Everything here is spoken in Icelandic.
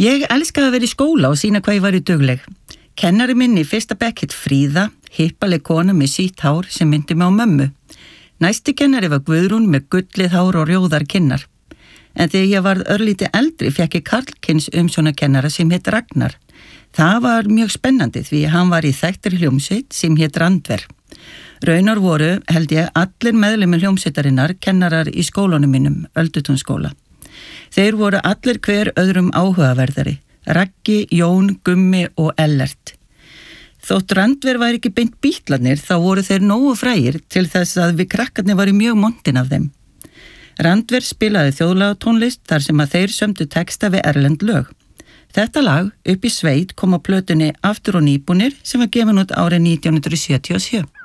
Ég elskaði að vera í skóla og sýna hvað ég var í dugleg. Kennari minn í fyrsta bekk hét Fríða, hippaleg kona með sítt hár sem myndi mig á mömmu. Næsti kennari var Guðrún með gullið hár og rjóðar kinnar. En þegar ég varð örlítið eldri fékk ég karlkyns umsjónarkennara sem hét Ragnar. Það var mjög spennandi því hann var í þekktri hljómsveit sem hét Randver. Raunar voru, held ég, allir meðlimir hljómsveitarinnar kennarar í skólanum mínum, Öldutúnsskóla. Þeir voru allir hver öðrum áhugaverðari, Raggi, Jón, Gummi og Ellert. Þótt Randver væri ekki beint Bítlarnir þá voru þeir nógu frægir til þess að við krakkarnir varum mjög montin af þeim. Randver spilaði þjóðlagatónlist þar sem að þeir sömdu texta við erlend lög. Þetta lag, Upp í sveit, kom á plötunni Aftur og nýbúnir sem var gefin út árið 1977.